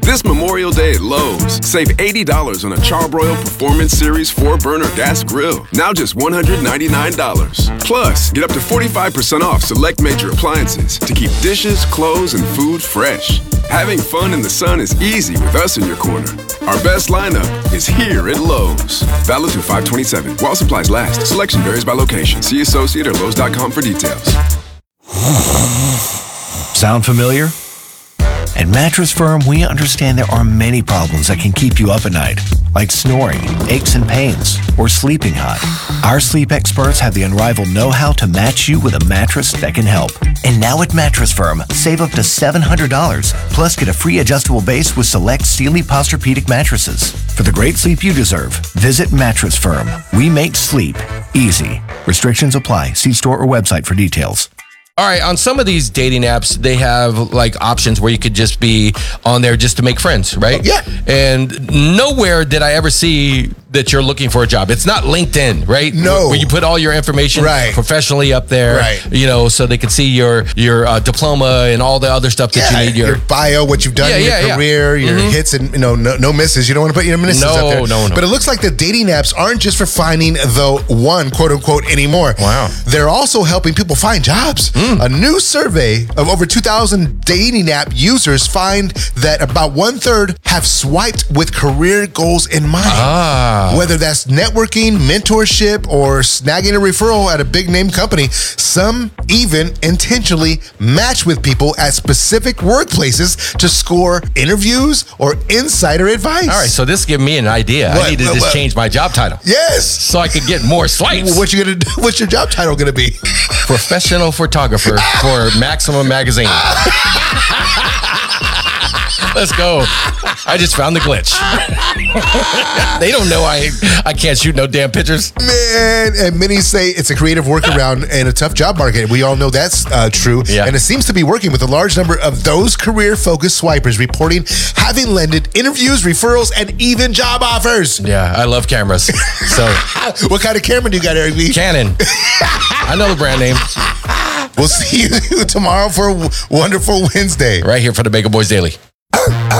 This Memorial Day at Lowe's, save $80 on a Charbroil Performance Series 4-burner gas grill, now just $199. Plus, get up to 45% off select major appliances to keep dishes, clothes, and food fresh. Having fun in the sun is easy with us in your corner. Our best lineup is here at Lowe's. Valid through 5/27. While supplies last. Selection varies by location. See associate or Lowe's.com for details. Sound familiar? At Mattress Firm, we understand there are many problems that can keep you up at night, like snoring, aches and pains, or sleeping hot. Our sleep experts have the unrivaled know-how to match you with a mattress that can help. And now at Mattress Firm, save up to $700, plus get a free adjustable base with select Sealy Posturepedic mattresses. For the great sleep you deserve, visit Mattress Firm. We make sleep easy. Restrictions apply. See store or website for details. All right, on some of these dating apps, they have like options where you could just be on there just to make friends, right? Yeah. And nowhere did I ever see that you're looking for a job. It's not LinkedIn, right? No. Where you put all your information professionally up there, Right. you know, so they can see your diploma and all the other stuff that you need. Your bio, what you've done in your career, your hits, and no misses. You don't want to put your misses up there. No. But it looks like the dating apps aren't just for finding the one, quote unquote, anymore. Wow. They're also helping people find jobs. A new survey of over 2,000 dating app users find that about 1/3 have swiped with career goals in mind. Whether that's networking, mentorship, or snagging a referral at a big name company, some even intentionally match with people at specific workplaces to score interviews or insider advice. All right, so this gives me an idea. I need to just change my job title. Yes. So I could get more swipes. What you gonna do? What's your job title gonna be? Professional photographer for Maximum Magazine. Let's go. I just found the glitch. They don't know I can't shoot no damn pictures. Man, and many say it's a creative workaround and a tough job market. We all know that's true. Yeah. And it seems to be working with a large number of those career-focused swipers reporting having landed interviews, referrals, and even job offers. Yeah, I love cameras. So, what kind of camera do you got, Eric B? Canon. I know the brand name. We'll see you tomorrow for a wonderful Wednesday. Right here for the Mega Boys Daily.